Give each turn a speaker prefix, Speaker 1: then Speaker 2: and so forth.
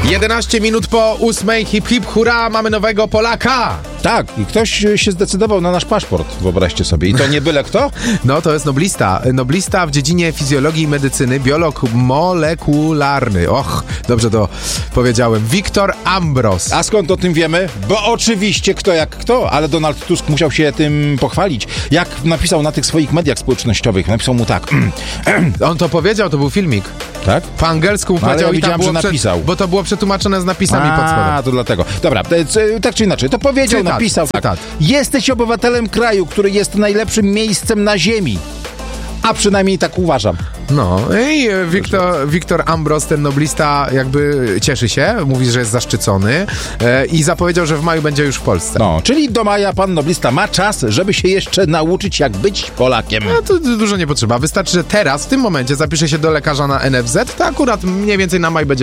Speaker 1: 11 minut po 8, hip hip hurra, mamy nowego Polaka!
Speaker 2: Tak, i ktoś się zdecydował na nasz paszport, wyobraźcie sobie. I to nie byle kto?
Speaker 1: No, to jest noblista. Noblista w dziedzinie fizjologii i medycyny, biolog molekularny. Och, dobrze to powiedziałem. Viktor Ambros.
Speaker 2: A skąd o tym wiemy? Bo oczywiście kto jak kto, ale Donald Tusk musiał się tym pochwalić. Jak napisał na tych swoich mediach społecznościowych, napisał mu tak.
Speaker 1: On to powiedział, to był filmik.
Speaker 2: Tak?
Speaker 1: Po angielsku mu
Speaker 2: No, ale
Speaker 1: powiedział
Speaker 2: ja
Speaker 1: i tam
Speaker 2: widziałem,
Speaker 1: było
Speaker 2: że napisał.
Speaker 1: bo to było przetłumaczone z napisami pod spodem.
Speaker 2: A, to dlatego. Dobra, tak czy inaczej, to powiedział,
Speaker 1: Cytat,
Speaker 2: napisał.
Speaker 1: cytat.
Speaker 2: Tak. Jesteś obywatelem kraju, który jest najlepszym miejscem na ziemi. A przynajmniej tak uważam.
Speaker 1: No i Viktor Ambros, ten noblista, jakby cieszy się, mówi, że jest zaszczycony i zapowiedział, że w maju będzie już w Polsce.
Speaker 2: No, czyli do maja pan noblista ma czas, żeby się jeszcze nauczyć, jak być Polakiem.
Speaker 1: No to dużo nie potrzeba. Wystarczy, że teraz, w tym momencie zapisze się do lekarza na NFZ, to akurat mniej więcej na maj będzie